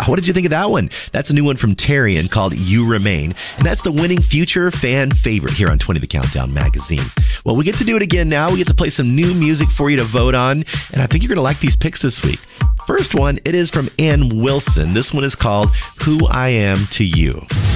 What did you think of that one? That's a new one from Tarian called You Remain. And that's the winning future fan favorite here on 20 The Countdown magazine. Well, we get to do it again now. We get to play some new music for you to vote on. And I think you're going to like these picks this week. First one, it is from Ann Wilson. This one is called Who I Am to You.